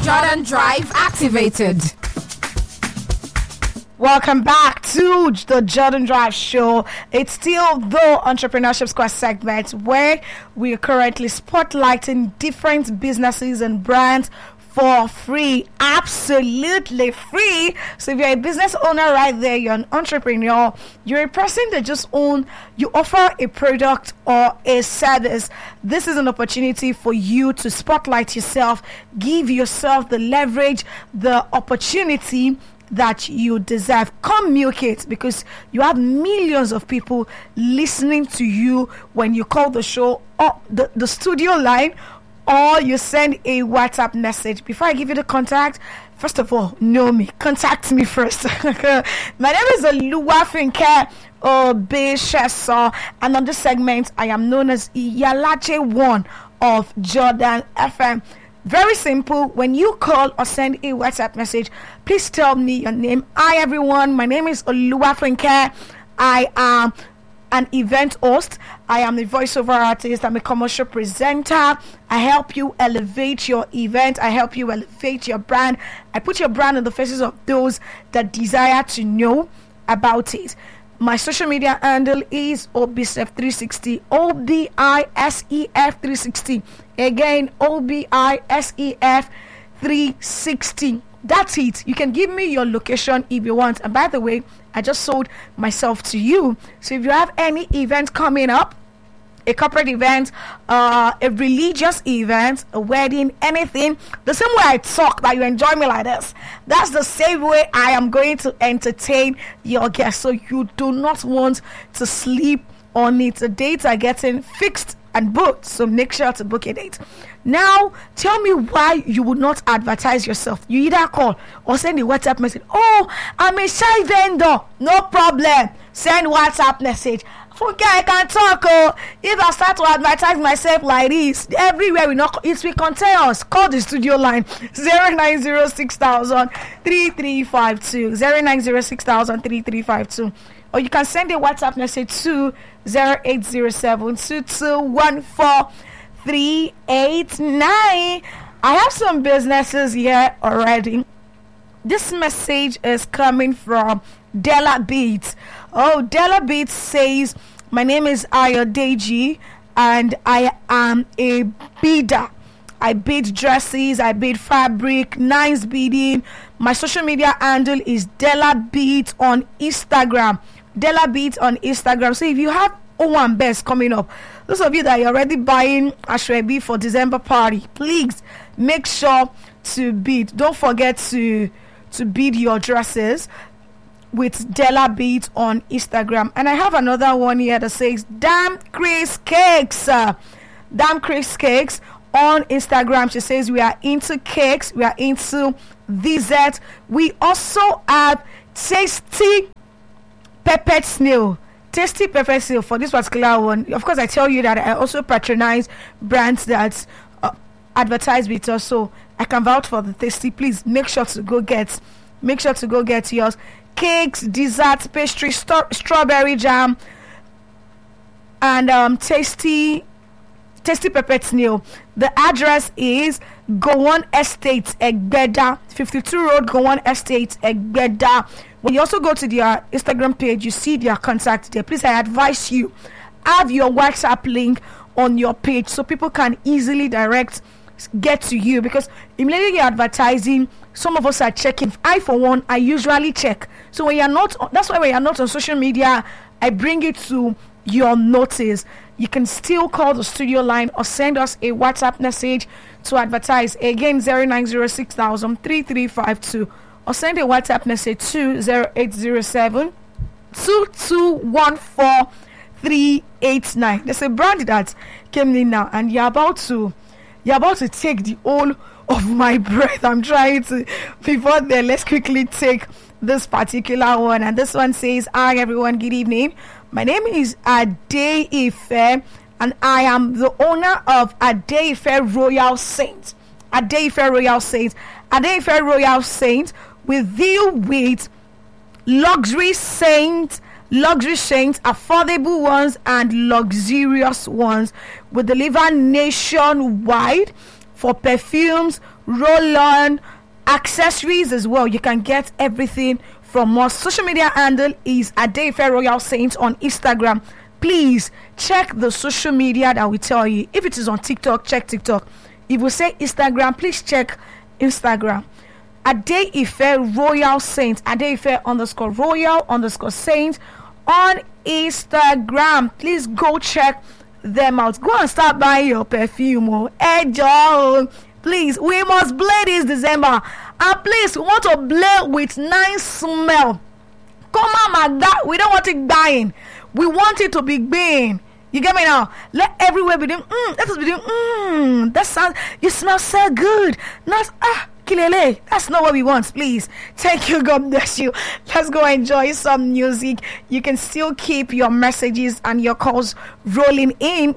Jordan Drive activated. Welcome back to the Jordan Drive Show. It's still the Entrepreneurship Square segment where we are currently spotlighting different businesses and brands for free, absolutely free. So if you're a business owner right there, you're an entrepreneur, you're a person that just you offer a product or a service, this is an opportunity for you to spotlight yourself, give yourself the leverage, the opportunity that you deserve. Communicate, because you have millions of people listening to you when you call the show or the studio line, or you send a WhatsApp message. Before I give you the contact, first of all, know me. Contact me first. My name is Oluwafunke Obeshesa, and on this segment, I am known as Iyalaje1 of Jordan FM. Very simple. When you call or send a WhatsApp message, please tell me your name. Hi everyone, my name is Oluwafunke. I am an event host. I am a voiceover artist. I'm a commercial presenter. I help you elevate your event. I help you elevate your brand. I put your brand in the faces of those that desire to know about it. My social media handle is OBISEF360, OBISEF360. Again, OBISEF360. That's it. You can give me your location if you want. And by the way, I just sold myself to you. So if you have any event coming up, a corporate event, a religious event, a wedding, anything, the same way I talk that you enjoy me like this, that's the same way I am going to entertain your guests. So you do not want to sleep on it. The dates are getting fixed and booked, so make sure to book a date. Now, tell me why you would not advertise yourself. You either call or send a WhatsApp message. Oh, I'm a shy vendor. No problem. Send WhatsApp message. Okay, I can talk. If I start to advertise myself like this, everywhere we knock, it will contain us. Call the studio line 0906-3352, 0906-3352, or you can send a WhatsApp message to 0807-2214-389. I have some businesses here already. This message is coming from Della Beats. Oh, Della Beats says, my name is Ayodeji and I am a beader. I bead dresses, I bead fabric, nice beading. My social media handle is Della Beats on Instagram. Della Beats on Instagram. So if you have O1 Best coming up, those of you that are already buying Ashwebi for December party, please make sure to bead. Don't forget to bead your dresses with Della Beats on Instagram. And I have another one here that says Damn Chris Cakes. Damn Chris Cakes on Instagram. She says we are into cakes, we are into desserts. We also have tasty peppered snail. Tasty pepper snail for this particular one. Of course, I tell you that I also patronize brands that advertise with us, so I can vouch for the tasty. Please make sure to go get yours. Cakes, desserts, pastry, strawberry jam, and tasty peppered snail. The address is Gowon Estate, Egbeda, 52 Road, Gowon Estate, Egbeda. When you also go to their Instagram page, you see their contact there. Please, I advise you, have your WhatsApp link on your page so people can easily get to you, because immediately you're advertising, some of us are checking. I, for one, I usually check. So when you're not, that's why when you're not on social media, I bring it to your notice. You can still call the studio line or send us a WhatsApp message to advertise. Again, 0906-3352, or send a WhatsApp message to 0807-2214-389. There's a brand that came in now, and you're about to take the whole of my breath. I'm trying to, before then, let's quickly take this particular one. And this one says, hi everyone, good evening. My name is Ade-Ife, and I am the owner of Ade-Ife Royal Saint. Ade-Ife Royal Saint. Ade-Ife Royal Saint, with deal with luxury saints, affordable ones and luxurious ones. We deliver nationwide for perfumes, roll-on accessories as well. You can get everything from us. Social media handle is Adeife Royal Saint on Instagram. Please check the social media that we tell you. If it is on TikTok, check TikTok. If we say Instagram, please check Instagram. Adeife Royal Saint, Adeife_Royal_Saint on Instagram. Please go check them out. Go and start buying your perfume. Hey, Joe. Please, we must blend this December. And please, we want to blend with nice smell. Come on, my God. We don't want it dying. We want it to be green. You get me now? Let everywhere be doing, let us be doing, that sounds, you smell so good. Not, Kilele. That's not what we want, please. Thank you. God bless you. Let's go enjoy some music. You can still keep your messages and your calls rolling in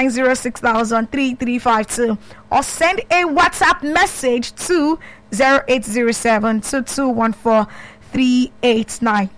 0906003352 or send a WhatsApp message to 0807 2214 389.